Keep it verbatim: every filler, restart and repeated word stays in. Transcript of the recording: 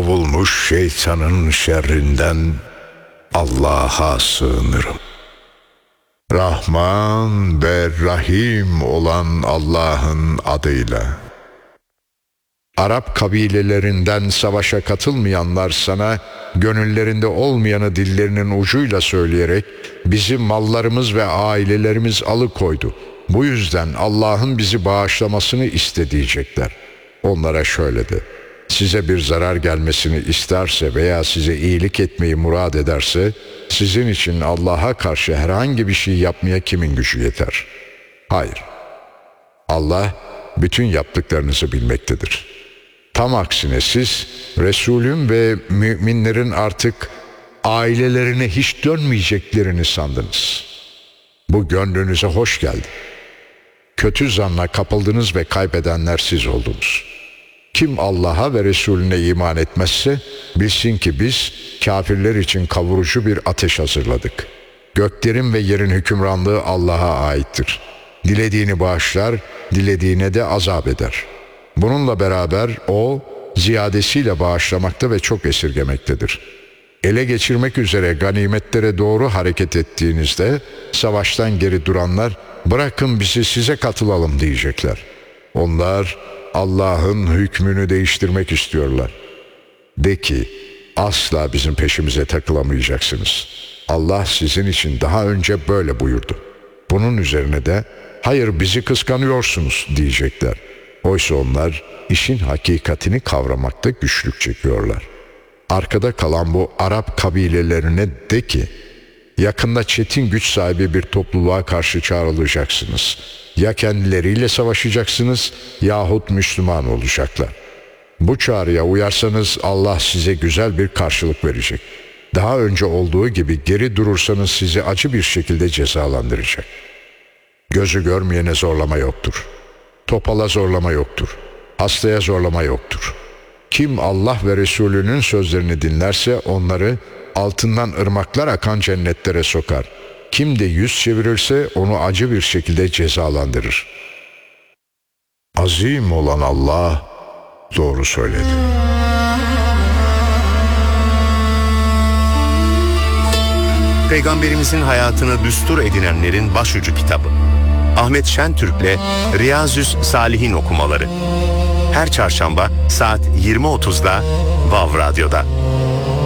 kovulmuş şeytanın şerrinden Allah'a sığınırım. Rahman ve Rahim olan Allah'ın adıyla. Arap kabilelerinden savaşa katılmayanlar sana gönüllerinde olmayanı dillerinin ucuyla söyleyerek bizi mallarımız ve ailelerimiz alıkoydu. Bu yüzden Allah'ın bizi bağışlamasını iste diyecekler. Onlara şöyle de: size bir zarar gelmesini isterse veya size iyilik etmeyi murad ederse, sizin için Allah'a karşı herhangi bir şey yapmaya kimin gücü yeter? Hayır. Allah bütün yaptıklarınızı bilmektedir. Tam aksine siz, Resulüm ve müminlerin artık ailelerine hiç dönmeyeceklerini sandınız. Bu gönlünüze hoş geldi. Kötü zanna kapıldınız ve kaybedenler siz oldunuz. Kim Allah'a ve Resulüne iman etmezse, bilsin ki biz kafirler için kavurucu bir ateş hazırladık. Göklerin ve yerin hükümranlığı Allah'a aittir. Dilediğini bağışlar, dilediğine de azap eder. Bununla beraber O, ziyadesiyle bağışlamakta ve çok esirgemektedir. Ele geçirmek üzere ganimetlere doğru hareket ettiğinizde, savaştan geri duranlar, bırakın bizi size katılalım diyecekler. Onlar, Allah'ın hükmünü değiştirmek istiyorlar. De ki, asla bizim peşimize takılamayacaksınız. Allah sizin için daha önce böyle buyurdu. Bunun üzerine de, hayır bizi kıskanıyorsunuz diyecekler. Oysa onlar işin hakikatini kavramakta güçlük çekiyorlar. Arkada kalan bu Arap kabilelerine de ki, yakında çetin güç sahibi bir topluluğa karşı çağrılacaksınız. Ya kendileriyle savaşacaksınız yahut Müslüman olacaklar. Bu çağrıya uyarsanız Allah size güzel bir karşılık verecek. Daha önce olduğu gibi geri durursanız sizi acı bir şekilde cezalandıracak. Gözü görmeyene zorlama yoktur. Topala zorlama yoktur. Hastaya zorlama yoktur. Kim Allah ve Resulünün sözlerini dinlerse onları altından ırmaklar akan cennetlere sokar. Kim de yüz çevirirse onu acı bir şekilde cezalandırır. Azim olan Allah doğru söyledi. Peygamberimizin hayatını düstur edinenlerin başucu kitabı. Ahmet Şentürk'le Riyazü's Salihin okumaları. Her çarşamba saat yirmi otuzda Vav Radyo'da.